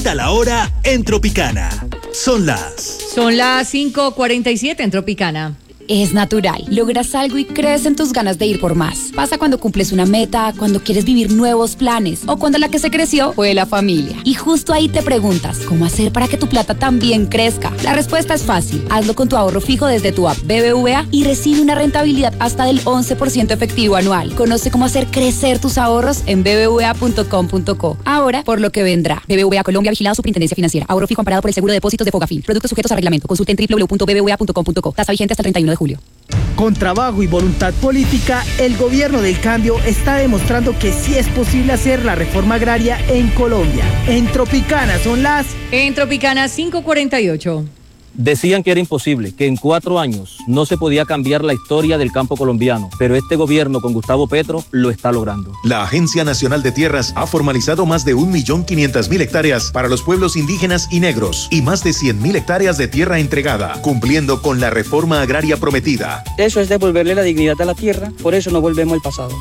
A la hora en Tropicana. Son las 5:47 en Tropicana. Es natural. Logras algo y crees en tus ganas de ir por más. Pasa cuando cumples una meta, cuando quieres vivir nuevos planes o cuando la que se creció fue la familia. Y justo ahí te preguntas, ¿cómo hacer para que tu plata también crezca? La respuesta es fácil. Hazlo con tu ahorro fijo desde tu app BBVA y recibe una rentabilidad hasta del 11% efectivo anual. Conoce cómo hacer crecer tus ahorros en bbva.com.co. Ahora, por lo que vendrá. BBVA Colombia, vigilado Superintendencia Financiera. Ahorro fijo amparado por el seguro de depósitos de Fogafín. Productos sujetos a reglamento. Consulte en www.bbva.com.co. Tasa vigente hasta el 31 de julio. Con trabajo y voluntad política, el gobierno del cambio está demostrando que sí es posible hacer la reforma agraria en Colombia. En Tropicana son las... En Tropicana 5:48. Decían que era imposible, que en 4 años no se podía cambiar la historia del campo colombiano, pero este gobierno con Gustavo Petro lo está logrando. La Agencia Nacional de Tierras ha formalizado más de 1.500.000 hectáreas para los pueblos indígenas y negros y más de 100.000 hectáreas de tierra entregada, cumpliendo con la reforma agraria prometida. Eso es devolverle la dignidad a la tierra, por eso no volvemos al pasado.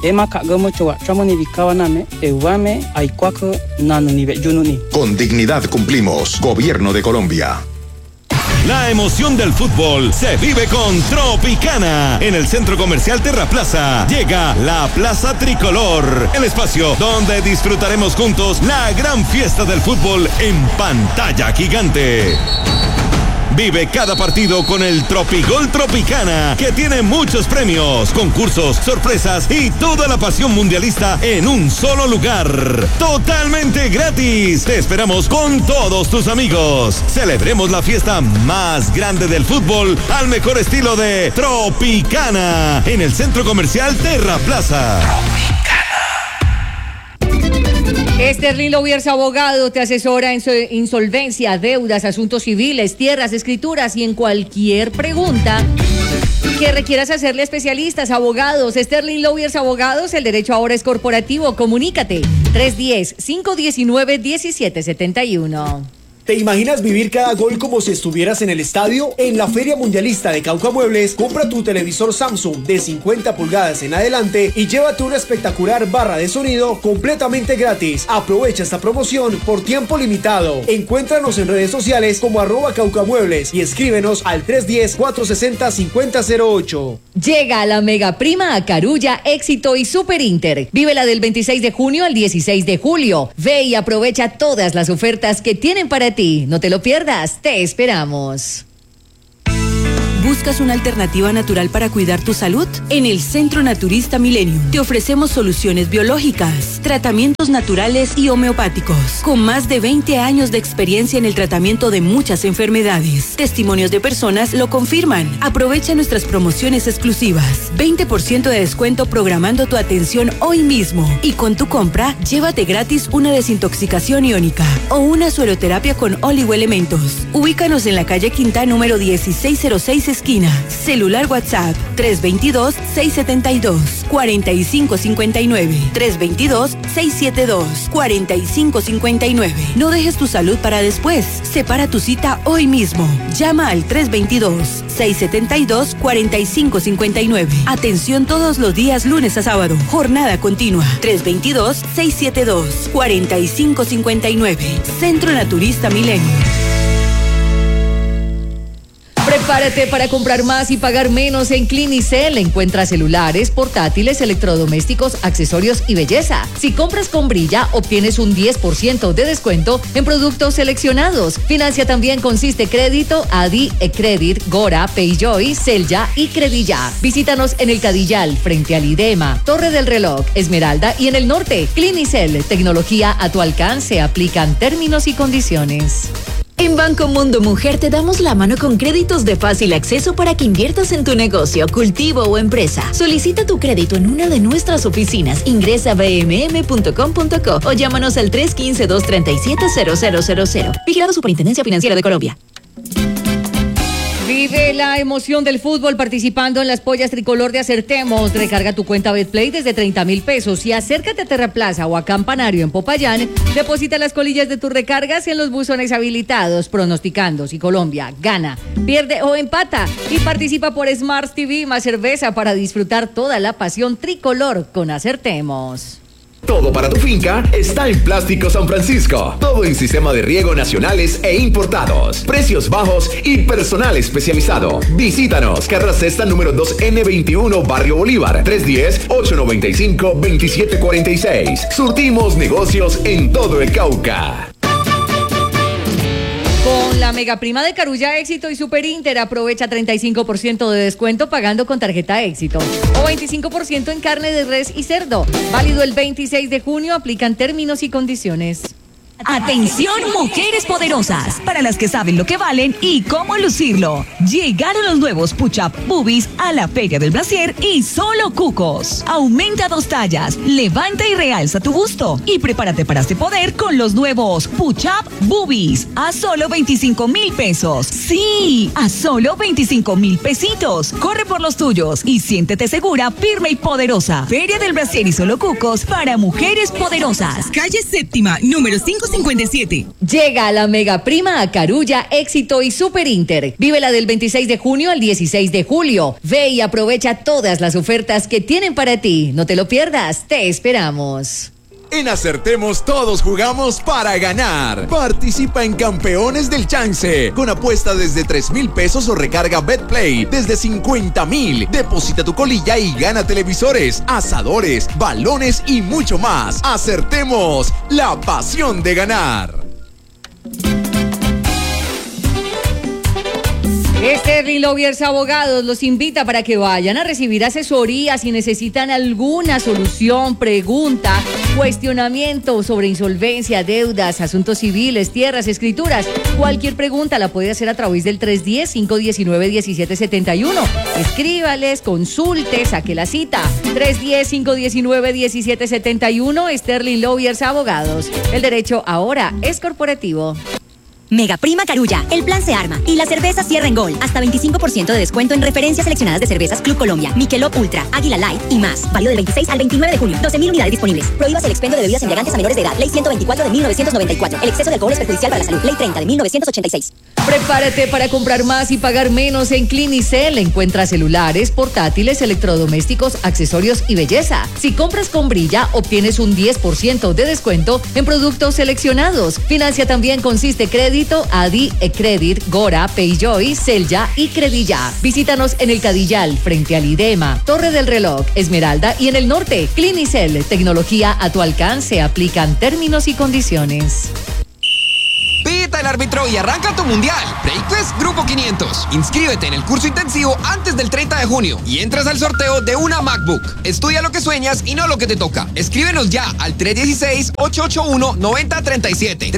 Con dignidad cumplimos. Gobierno de Colombia. La emoción del fútbol se vive con Tropicana. En el Centro Comercial Terraplaza llega la Plaza Tricolor, el espacio donde disfrutaremos juntos la gran fiesta del fútbol en pantalla gigante. Vive cada partido con el Tropigol Tropicana, que tiene muchos premios, concursos, sorpresas y toda la pasión mundialista en un solo lugar. Totalmente gratis. Te esperamos con todos tus amigos. Celebremos la fiesta más grande del fútbol al mejor estilo de Tropicana en el Centro Comercial Terraplaza. Sterling Lawyers Abogado te asesora en insolvencia, deudas, asuntos civiles, tierras, escrituras y en cualquier pregunta que requieras hacerle a especialistas, abogados. Sterling Lawyers Abogados, el derecho ahora es corporativo. Comunícate 310-519-1771. ¿Te imaginas vivir cada gol como si estuvieras en el estadio? En la Feria Mundialista de Cauca Muebles, compra tu televisor Samsung de 50 pulgadas en adelante y llévate una espectacular barra de sonido completamente gratis. Aprovecha esta promoción por tiempo limitado. Encuéntranos en redes sociales como @caucamuebles y escríbenos al 310-460-5008. Llega la mega prima a Carulla, Éxito y Super Inter. Vívela del 26 de junio al 16 de julio. Ve y aprovecha todas las ofertas que tienen para ti. No te lo pierdas, te esperamos. ¿Buscas una alternativa natural para cuidar tu salud? En el Centro Naturista Millennium te ofrecemos soluciones biológicas, tratamientos naturales y homeopáticos, con más de 20 años de experiencia en el tratamiento de muchas enfermedades. Testimonios de personas lo confirman. Aprovecha nuestras promociones exclusivas. 20% de descuento programando tu atención hoy mismo. Y con tu compra, llévate gratis una desintoxicación iónica o una sueroterapia con oligoelementos. Ubícanos en la calle Quinta, número 1606, esquina. Celular WhatsApp 322-672-4559. 322-672-4559. No dejes tu salud para después. Separa tu cita hoy mismo. Llama al 322-672-4559. Atención todos los días lunes a sábado. Jornada continua. 322-672-4559. Centro Naturista Milenio. Prepárate para comprar más y pagar menos en Clinicel. Encuentra celulares, portátiles, electrodomésticos, accesorios y belleza. Si compras con Brilla, obtienes un 10% de descuento en productos seleccionados. Financia también con Siste Crédito, Adi, Ecredit, Gora, Payjoy, Celya y Credilla. Visítanos en el Cadillal, frente al IDEMA, Torre del Reloj, Esmeralda y en el norte. Clinicel, tecnología a tu alcance. Aplican términos y condiciones. En Banco Mundo Mujer te damos la mano con créditos de fácil acceso para que inviertas en tu negocio, cultivo o empresa. Solicita tu crédito en una de nuestras oficinas. Ingresa a bmm.com.co o llámanos al 315-237-0000. Vigilado Superintendencia Financiera de Colombia. Vive la emoción del fútbol participando en las pollas tricolor de Acertemos. Recarga tu cuenta Betplay desde 30,000 pesos y acércate a Terraplaza o a Campanario en Popayán. Deposita las colillas de tus recargas en los buzones habilitados, pronosticando si Colombia gana, pierde o empata. Y participa por Smart TV más cerveza para disfrutar toda la pasión tricolor con Acertemos. Todo para tu finca está en Plástico San Francisco. Todo en sistema de riego nacionales e importados. Precios bajos y personal especializado. Visítanos, Carrera Sexta número 2N21, Barrio Bolívar, 310-895-2746. Surtimos negocios en todo el Cauca. Con la mega prima de Carulla Éxito y Super Inter, aprovecha 35% de descuento pagando con tarjeta Éxito o 25% en carne de res y cerdo. Válido el 26 de junio, aplican términos y condiciones. Atención, mujeres poderosas, para las que saben lo que valen y cómo lucirlo. Llegaron los nuevos Push-Up Boobies a la Feria del Brasier y solo cucos. Aumenta 2 tallas, levanta y realza tu busto y prepárate para este poder con los nuevos Push-Up Boobies a solo 25,000 pesos. Sí, a solo 25,000 pesitos. Corre por los tuyos y siéntete segura, firme y poderosa. Feria del Brasier y solo cucos para mujeres poderosas. Calle Séptima, número 557. Llega la mega prima a Carulla, Éxito y Super Inter. Vívela del 26 de junio al 16 de julio. Ve y aprovecha todas las ofertas que tienen para ti. No te lo pierdas, te esperamos. En Acertemos todos jugamos para ganar. Participa en Campeones del Chance con apuesta desde 3,000 pesos o recarga BetPlay desde 50,000. Deposita tu colilla y gana televisores, asadores, balones y mucho más. Acertemos, la pasión de ganar. Sterling Lawyers Abogados los invita para que vayan a recibir asesoría si necesitan alguna solución, pregunta, cuestionamiento sobre insolvencia, deudas, asuntos civiles, tierras, escrituras. Cualquier pregunta la puede hacer a través del 310-519-1771. Escríbales, consulte, saque la cita. 310-519-1771. Sterling Lawyers Abogados. El derecho ahora es corporativo. Mega Prima Carulla, el plan se arma y la cerveza cierra en gol. Hasta 25% de descuento en referencias seleccionadas de cervezas Club Colombia, Michelob Ultra, Águila Light y más. Válido del 26 al 29 de junio. 12,000 unidades disponibles. Prohíbas el expendio de bebidas embriagantes a menores de edad. Ley 124 de 1994. El exceso de alcohol es perjudicial para la salud. Ley 30 de 1986. Prepárate para comprar más y pagar menos en Clinicel. Encuentra celulares, portátiles, electrodomésticos, accesorios y belleza. Si compras con Brilla, obtienes un 10% de descuento en productos seleccionados. Financia también con Siste Crédito, Adi, Ecredit, Gora, Payjoy, Celya y Credilla. Visítanos en el Cadillal, frente al IDEMA, Torre del Reloj, Esmeralda y en el norte. Clinicel, tecnología a tu alcance. Aplican términos y condiciones. Pita el árbitro y arranca tu mundial. Breakfast Grupo 500. Inscríbete en el curso intensivo antes del 30 de junio y entras al sorteo de una MacBook. Estudia lo que sueñas y no lo que te toca. Escríbenos ya al 316-881-9037.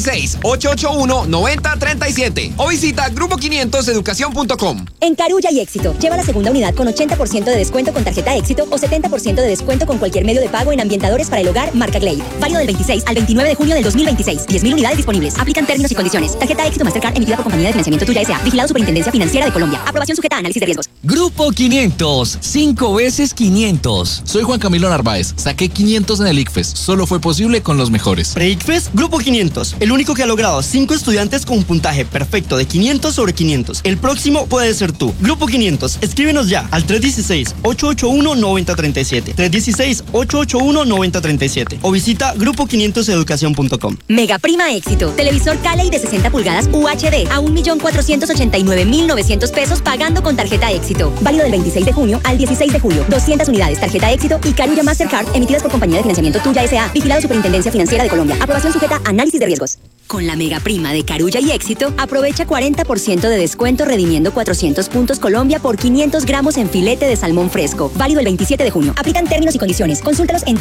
316-881-9037 o visita grupo500educacion.com. En Carulla y Éxito, lleva la segunda unidad con 80% de descuento con tarjeta Éxito o 70% de descuento con cualquier medio de pago en ambientadores para el hogar marca Glade. Válido del 26 al 29 de junio del 2026. 10,000 unidades disponibles. Aplican términos y condiciones. Tarjeta Éxito Mastercard emitida por Compañía de Financiamiento Tuya S.A. Vigilado Superintendencia Financiera de Colombia. Aprobación sujeta a análisis de riesgos. Grupo 500. 5 veces 500. Soy Juan Camilo Narváez. Saqué 500 en el ICFES. Solo fue posible con los mejores. Pre-ICFES Grupo 500. El único que ha logrado 5 estudiantes con un puntaje perfecto de 500 sobre 500. El próximo puede ser tú. Grupo 500. Escríbenos ya al 316-881-9037. 316-881-9037. O visita grupo500educacion.com. Mega Prima Éxito. Televisor Caley de 60 pulgadas UHD a 1,489,900 pesos pagando con tarjeta Éxito. Válido del 26 de junio al 16 de julio. 200 unidades tarjeta Éxito y Carulla Mastercard emitidas por Compañía de Financiamiento Tuya S.A. Vigilado Superintendencia Financiera de Colombia. Aprobación sujeta a análisis de riesgos. Con la mega prima de Carulla y Éxito, aprovecha 40% de descuento redimiendo 400 puntos Colombia por 500 gramos en filete de salmón fresco. Válido el 27 de junio. Aplican términos y condiciones. Consúltalos en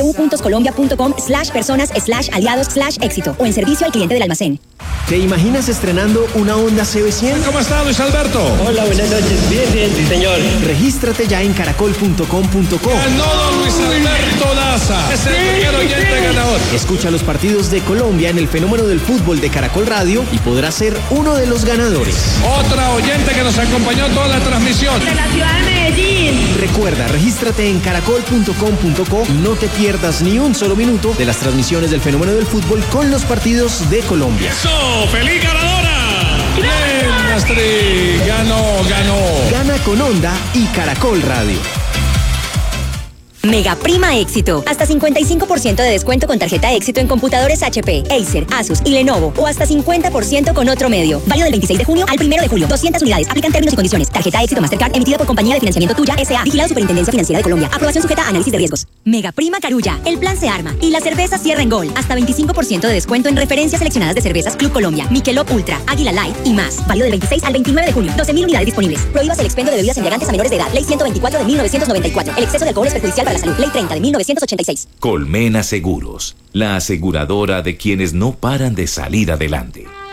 www.colombia.com/personas/aliados/éxito o en servicio al cliente del almacén. ¿Te imaginas estrenando una Honda CB100? ¿Cómo está, Luis Alberto? Hola, buenas noches. Bien, sí, señor. Regístrate ya en caracol.com.co. Ganó Luis Alberto Daza. Es el primer oyente ganador. Escucha los partidos de Colombia en el fenómeno del fútbol de Caracol Radio y podrás ser uno de los ganadores. Otra oyente que nos acompañó toda la transmisión. De la ciudad de Medellín. Recuerda, regístrate en caracol.com.co y no te pierdas ni un solo minuto de las transmisiones del fenómeno del fútbol con los partidos de Colombia. ¡Eso! ¡Feliz ganadora! ¡Bien, Astrid! ¡Ganó! Gana con Honda y Caracol Radio. Mega Prima Éxito. Hasta 55% de descuento con tarjeta Éxito en computadores HP, Acer, Asus y Lenovo. O hasta 50% con otro medio. Válido del 26 de junio al 1 de julio. 200 unidades. Aplican términos y condiciones. Tarjeta Éxito Mastercard emitida por Compañía de Financiamiento Tuya S.A. Vigilado Superintendencia Financiera de Colombia. Aprobación sujeta a análisis de riesgos. Mega Prima Carulla. El plan se arma. Y la cerveza cierra en gol. Hasta 25% de descuento en referencias seleccionadas de cervezas Club Colombia, Michelob Ultra, Águila Light y más. Válido del 26 al 29 de junio. 12.000 unidades disponibles. Prohíbas el expendio de bebidas embriagantes a menores de edad. Ley 124 de 1994. El exceso de alcohol es perjudicial para la salud. Ley 30 de 1986. Colmena Seguros, la aseguradora de quienes no paran de salir adelante.